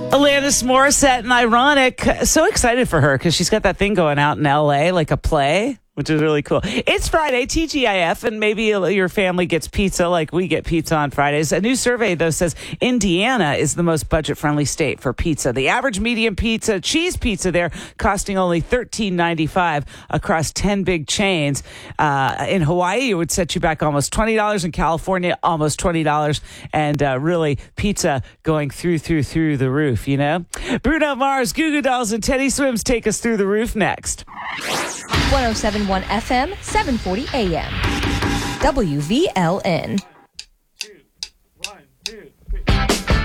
Alanis Morissette and Ironic. So excited for her because she's got that thing going out in LA, like a play, which is really cool. It's Friday, TGIF, and maybe your family gets pizza like we get pizza on Fridays. A new survey, though, says Indiana is the most budget-friendly state for pizza. The average medium pizza, cheese pizza there, costing only $13.95 across 10 big chains. In Hawaii, it would set you back almost $20. In California, almost $20. And really, pizza going through the roof, you know? Bruno Mars, Goo Goo Dolls, and Teddy Swims take us through the roof next. 107.1 FM, 740 AM. WVLN.